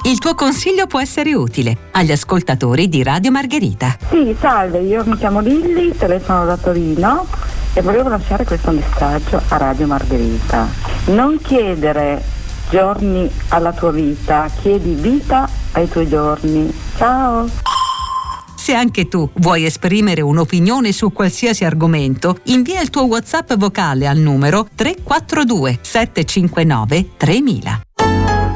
Il tuo consiglio può essere utile agli ascoltatori di Radio Margherita. Sì, salve, io mi chiamo Lilli, telefono da Torino e volevo lasciare questo messaggio a Radio Margherita. Non chiedere giorni alla tua vita, chiedi vita ai tuoi giorni. Ciao! Se anche tu vuoi esprimere un'opinione su qualsiasi argomento, invia il tuo WhatsApp vocale al numero 342 759 3000.